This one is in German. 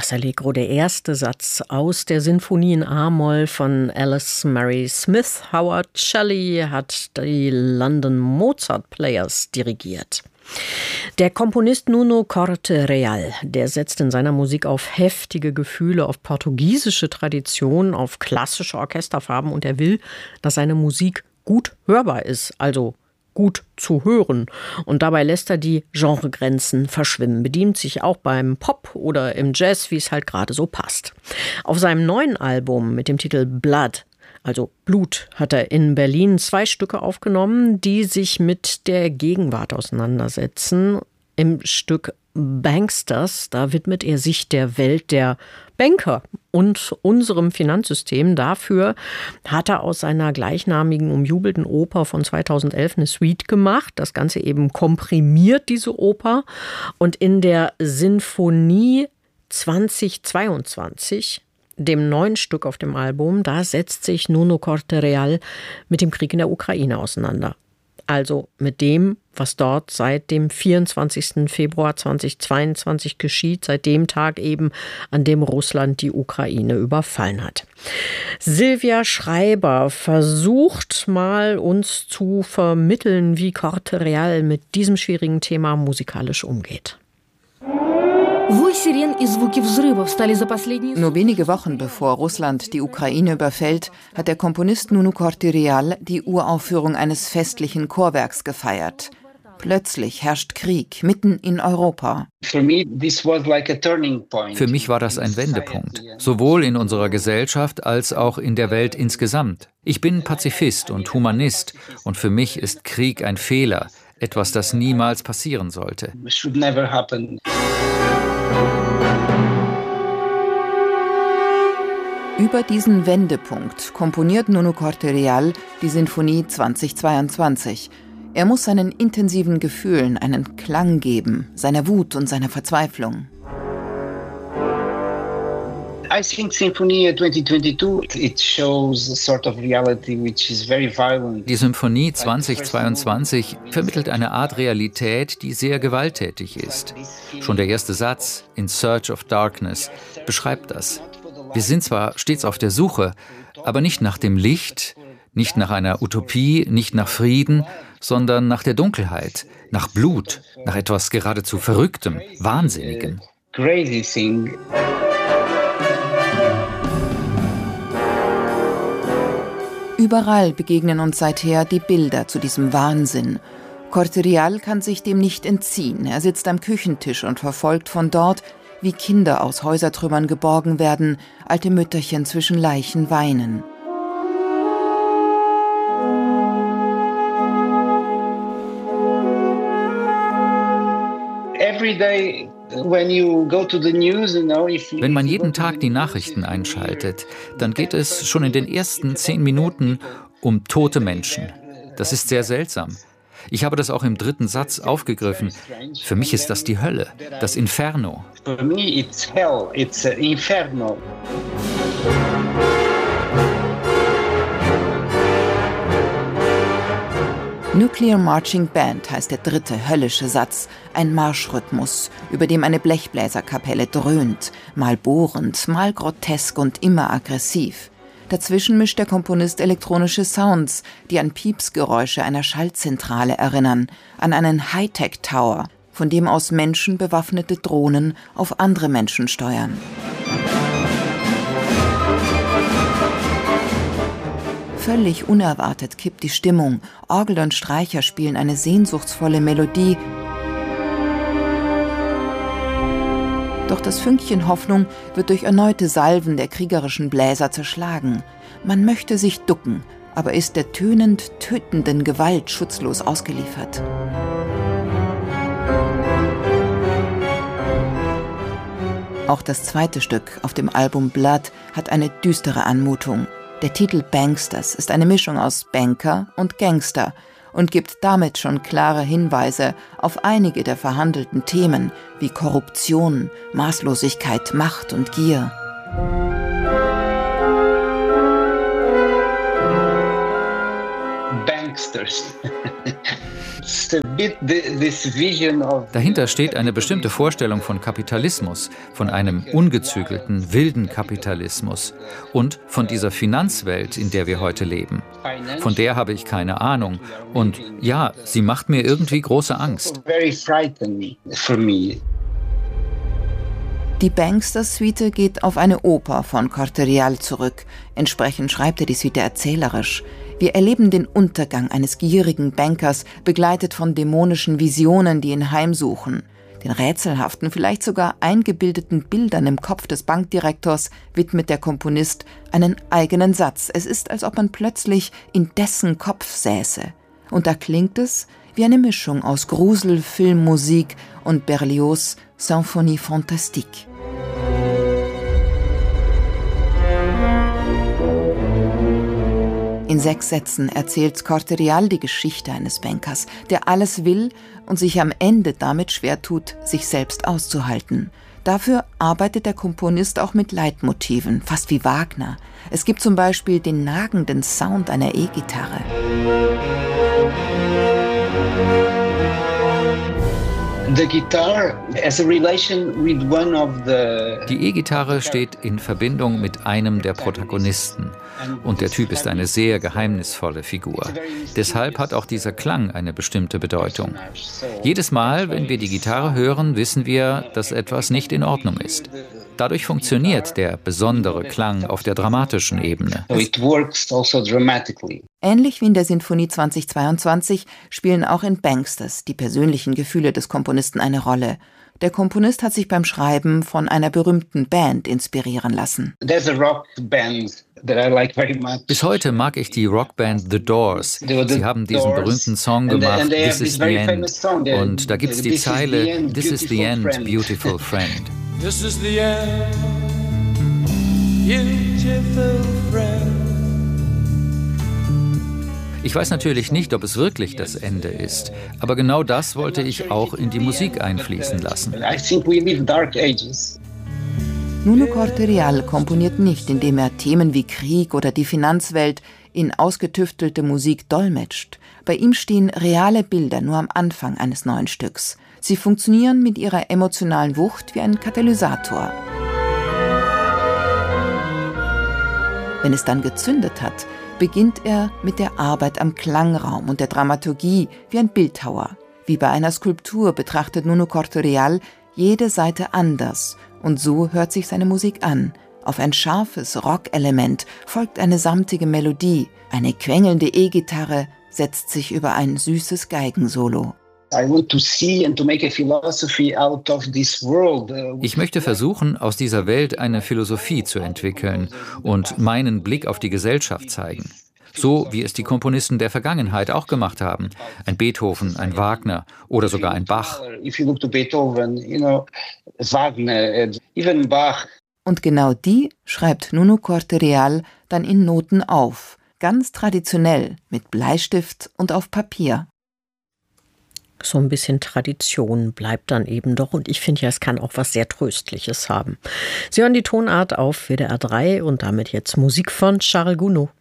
Das Allegro, der erste Satz aus der Sinfonie in A-Moll von Alice Mary Smith. Howard Shelley hat die London Mozart Players dirigiert. Der Komponist Nuno Corte-Real, der setzt in seiner Musik auf heftige Gefühle, auf portugiesische Traditionen, auf klassische Orchesterfarben und er will, dass seine Musik gut hörbar ist, also gut zu hören. Und dabei lässt er die Genregrenzen verschwimmen, bedient sich auch beim Pop oder im Jazz, wie es halt gerade so passt. Auf seinem neuen Album mit dem Titel Blood, also Blut, hat er in Berlin 2 Stücke aufgenommen, die sich mit der Gegenwart auseinandersetzen. Im Stück Banksters, da widmet er sich der Welt der Banker und unserem Finanzsystem. Dafür hat er aus seiner gleichnamigen, umjubelten Oper von 2011 eine Suite gemacht. Das Ganze eben komprimiert, diese Oper. Und in der Sinfonie 2022, dem neuen Stück auf dem Album, da setzt sich Nuno Corte-Real mit dem Krieg in der Ukraine auseinander. Also mit dem, was dort seit dem 24. Februar 2022 geschieht, seit dem Tag eben, an dem Russland die Ukraine überfallen hat. Silvia Schreiber versucht mal uns zu vermitteln, wie Corte-Real mit diesem schwierigen Thema musikalisch umgeht. Nur wenige Wochen bevor Russland die Ukraine überfällt, hat der Komponist Nuno Corte-Real die Uraufführung eines festlichen Chorwerks gefeiert. Plötzlich herrscht Krieg mitten in Europa. Für mich war das ein Wendepunkt, sowohl in unserer Gesellschaft als auch in der Welt insgesamt. Ich bin Pazifist und Humanist und für mich ist Krieg ein Fehler, etwas, das niemals passieren sollte. Über diesen Wendepunkt komponiert Nuno Corte-Real die Sinfonie 2022. Er muss seinen intensiven Gefühlen einen Klang geben, seiner Wut und seiner Verzweiflung. I think Sinfonia 2022, it shows a sort of reality which is very violent. Die Symphonie 2022 vermittelt eine Art Realität, die sehr gewalttätig ist. Schon der erste Satz, In Search of Darkness, beschreibt das. Wir sind zwar stets auf der Suche, aber nicht nach dem Licht, nicht nach einer Utopie, nicht nach Frieden, sondern nach der Dunkelheit, nach Blut, nach etwas geradezu Verrücktem, Wahnsinnigem. Crazy thing. Überall begegnen uns seither die Bilder zu diesem Wahnsinn. Corte-Real kann sich dem nicht entziehen. Er sitzt am Küchentisch und verfolgt von dort, wie Kinder aus Häusertrümmern geborgen werden, alte Mütterchen zwischen Leichen weinen. Wenn man jeden Tag die Nachrichten einschaltet, dann geht es schon in den ersten 10 Minuten um tote Menschen. Das ist sehr seltsam. Ich habe das auch im 3. Satz aufgegriffen. Für mich ist das die Hölle, das Inferno. For me it's hell, it's inferno. Nuclear Marching Band heißt der 3. höllische Satz, ein Marschrhythmus, über dem eine Blechbläserkapelle dröhnt, mal bohrend, mal grotesk und immer aggressiv. Dazwischen mischt der Komponist elektronische Sounds, die an Piepsgeräusche einer Schaltzentrale erinnern, an einen Hightech-Tower, von dem aus menschenbewaffnete Drohnen auf andere Menschen steuern. Völlig unerwartet kippt die Stimmung, Orgel und Streicher spielen eine sehnsuchtsvolle Melodie. Doch das Fünkchen Hoffnung wird durch erneute Salven der kriegerischen Bläser zerschlagen. Man möchte sich ducken, aber ist der tönend tötenden Gewalt schutzlos ausgeliefert. Auch das 2. Stück auf dem Album Blood hat eine düstere Anmutung. Der Titel Banksters ist eine Mischung aus Banker und Gangster und gibt damit schon klare Hinweise auf einige der verhandelten Themen wie Korruption, Maßlosigkeit, Macht und Gier. Banksters. It's a Dahinter steht eine bestimmte Vorstellung von Kapitalismus, von einem ungezügelten, wilden Kapitalismus und von dieser Finanzwelt, in der wir heute leben. Von der habe ich keine Ahnung. Und ja, sie macht mir irgendwie große Angst. Die Bankster-Suite geht auf eine Oper von Corte-Real zurück. Entsprechend schreibt er die Suite erzählerisch. Wir erleben den Untergang eines gierigen Bankers, begleitet von dämonischen Visionen, die ihn heimsuchen. Den rätselhaften, vielleicht sogar eingebildeten Bildern im Kopf des Bankdirektors widmet der Komponist einen eigenen Satz. Es ist, als ob man plötzlich in dessen Kopf säße. Und da klingt es wie eine Mischung aus Grusel, Filmmusik und Berlioz' Symphonie Fantastique. In 6 Sätzen erzählt Corte-Real die Geschichte eines Bankers, der alles will und sich am Ende damit schwer tut, sich selbst auszuhalten. Dafür arbeitet der Komponist auch mit Leitmotiven, fast wie Wagner. Es gibt zum Beispiel den nagenden Sound einer E-Gitarre. Die E-Gitarre steht in Verbindung mit einem der Protagonisten. Und der Typ ist eine sehr geheimnisvolle Figur. Deshalb hat auch dieser Klang eine bestimmte Bedeutung. Jedes Mal, wenn wir die Gitarre hören, wissen wir, dass etwas nicht in Ordnung ist. Dadurch funktioniert der besondere Klang auf der dramatischen Ebene. Ähnlich wie in der Sinfonie 2022 spielen auch in Banksters die persönlichen Gefühle des Komponisten eine Rolle. Der Komponist hat sich beim Schreiben von einer berühmten Band inspirieren lassen. Bis heute mag ich die Rockband The Doors. Sie haben diesen berühmten Song gemacht, This is the End. Und da gibt es die Zeile, This is the end, beautiful friend. This is the end, beautiful friend. Ich weiß natürlich nicht, ob es wirklich das Ende ist, aber genau das wollte ich auch in die Musik einfließen lassen. Nuno Corte-Real komponiert nicht, indem er Themen wie Krieg oder die Finanzwelt in ausgetüftelte Musik dolmetscht. Bei ihm stehen reale Bilder nur am Anfang eines neuen Stücks. Sie funktionieren mit ihrer emotionalen Wucht wie ein Katalysator. Wenn es dann gezündet hat, beginnt er mit der Arbeit am Klangraum und der Dramaturgie wie ein Bildhauer. Wie bei einer Skulptur betrachtet Nuno Corte-Real jede Seite anders und so hört sich seine Musik an. Auf ein scharfes Rockelement folgt eine samtige Melodie, eine quengelnde E-Gitarre setzt sich über ein süßes Geigensolo. Ich möchte versuchen, aus dieser Welt eine Philosophie zu entwickeln und meinen Blick auf die Gesellschaft zeigen. So wie es die Komponisten der Vergangenheit auch gemacht haben. Ein Beethoven, ein Wagner oder sogar ein Bach. Und genau die schreibt Nuno Corte-Real dann in Noten auf. Ganz traditionell, mit Bleistift und auf Papier. So ein bisschen Tradition bleibt dann eben doch. Und ich finde ja, es kann auch was sehr Tröstliches haben. Sie hören die Tonart auf WDR 3 und damit jetzt Musik von Charles Gounod.